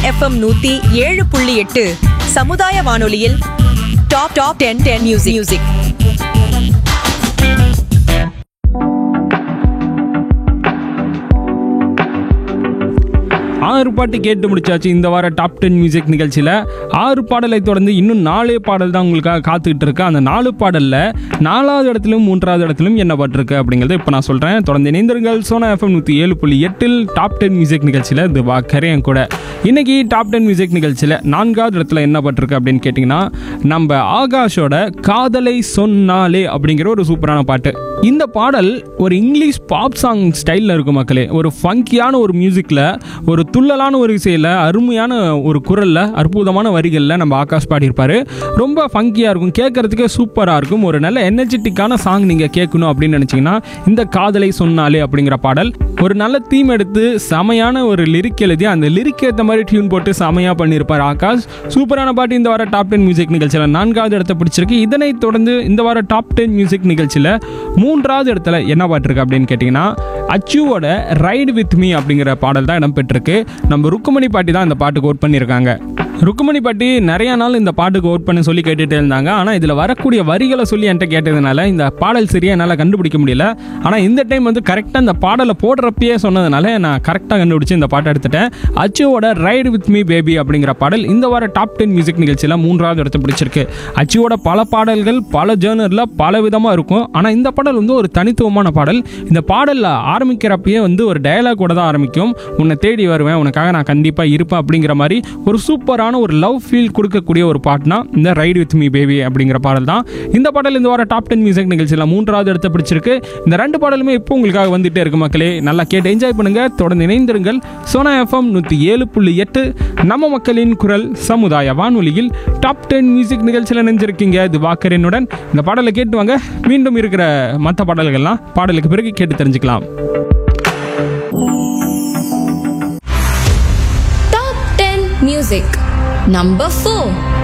FM 107.8 சமுதாய வானொலியில் top 10 music. ஆறு பாட்டு கேட்டு முடிச்சாச்சு இந்த வார டாப் 10 மியூசிக் நிகழ்ச்சியில். 6 பாடலை தொடர்ந்து இன்னும் 4 பாடல் தான் உங்களுக்காக காத்துக்கிட்டு இருக்கு. அந்த 4 பாடலில் 4வது இடத்திலும் 3வது இடத்திலும் என்ன பாட்டிருக்கு அப்படிங்கிறத இப்போ நான் சொல்கிறேன். தொடர்ந்து இணைந்திருங்கள். சோனா FM 107.8 டாப் 10 மியூசிக் நிகழ்ச்சியில் இது வாக்கரையும் கூட. இன்னைக்கு டாப் 10 மியூசிக் நிகழ்ச்சியில் 4வது இடத்துல என்ன பாட்டிருக்கு அப்படின்னு கேட்டிங்கன்னா, நம்ம ஆகாஷோட காதலை சொன்னாலே அப்படிங்கிற ஒரு சூப்பரான பாட்டு. இந்த பாடல் ஒரு இங்கிலீஷ் பாப் சாங் ஸ்டைலில் இருக்கும் மக்களே. ஒரு ஃபங்கியான ஒரு மியூசிக்கில், ஒரு துள்ளலான ஒரு இசையில், அருமையான ஒரு குரலில், அற்புதமான வரிகளில் நம்ம ஆகாஷ் பாடியிருப்பார். ரொம்ப ஃபங்கியாக இருக்கும், கேட்குறதுக்கே சூப்பராக இருக்கும். ஒரு நல்ல எனர்ஜெட்டிக்கான சாங் நீங்கள் கேட்கணும் அப்படின்னு நினச்சிங்கன்னா இந்த காதலை சொன்னாலே அப்படிங்கிற பாடல். ஒரு நல்ல தீம் எடுத்து செமையான ஒரு லிரிக் எழுதி அந்த லிரிக் ஏற்ற மாதிரி டியூன் போட்டு செமையாக பண்ணியிருப்பார் ஆகாஷ். சூப்பரான பாட்டு இந்த வார டாப் 10 மியூசிக் நிகழ்ச்சியில் 4வது இடத்தை பிடிச்சிருக்கு. இதனைத் தொடர்ந்து இந்த வார டாப் 10 மியூசிக் நிகழ்ச்சியில் 3வது இடத்துல என்ன பாட்டு இருக்கு அப்படின்னு கேட்டிங்கன்னா, அச்சுவோட ரைடு வித் மீ அப்படிங்கிற பாடல் தான் இடம்பெற்றிருக்கு. நம்ம ருக்குமணி பாட்டி தான் இந்த பாட்டுக்கு ஓட் பண்ணியிருக்காங்க. ருக்குமணி பாட்டி நிறைய நாள் இந்த பாட்டுக்கு ஓட் பண்ணி சொல்லி கேட்டுகிட்டே இருந்தாங்க. ஆனால் இதில் வரக்கூடிய வரிகளை சொல்லி என்கிட்ட கேட்டதுனால இந்த பாடல் சரியாக என்னால் கண்டுபிடிக்க முடியல. ஆனால் இந்த டைம் வந்து கரெக்டாக இந்த பாடலை போடுறப்பயே சொன்னதுனால நான் கரெக்டாக கண்டுபிடிச்சி இந்த பாட்டை எடுத்துட்டேன். அச்சுவோட ரைடு வித் மீ பேபி அப்படிங்கிற பாடல் இந்த வார டாப் 10 மியூசிக் நிகழ்ச்சியில் 3வது இடத்தை பிடிச்சிருக்கு. அச்சுவோட பல பாடல்கள் பல ஜேர்னரில் பல விதமாக இருக்கும். ஆனால் இந்த பாடல் வந்து ஒரு தனித்துவமான பாடல். இந்த பாடலில் ஆரம்பிக்கிறப்பயே வந்து ஒரு டயலாகோட தான் ஆரம்பிக்கும். உன்னை தேடி வருவேன், உனக்காக நான் கண்டிப்பாக இருப்பேன் அப்படிங்கிற மாதிரி ஒரு சூப்பரான ஒரு லவ் ஃபீல் கொடுக்கக்கூடிய ஒரு பாட்டுனா இந்த ரைடு வித் மீ பேபி அப்படிங்கிற பாடல் தான். இந்த பாடல் இந்த வார டாப் 10 மியூசிக் நிகழ்ச்சியில் 3வது இடத்தை பிடிச்சிருக்கு. இந்த 2 பாடலுமே இப்போ உங்களுக்காக வந்துட்டே இருக்கு மக்களே. நல்லா கேட்டு என்ஜாய் பண்ணுங்க. தொடர்ந்து இணைந்திருங்கள். சோனா FM 107.8 நம்ம மக்களின் குரல் சமுதாய வானொலியில் டாப் 10 மியூசிக் நிகழ்ச்சியில் நினைஞ்சிருக்கீங்க. இது வாக்கரனுடன். இந்த பாடலை கேட்டு வாங்க. மீண்டும் இருக்கிற மற்ற பாடல்கள்லாம் பாடலுக்கு பிறகு கேட்டு தெரிஞ்சுக்கலாம். Top 10 Music Number 4.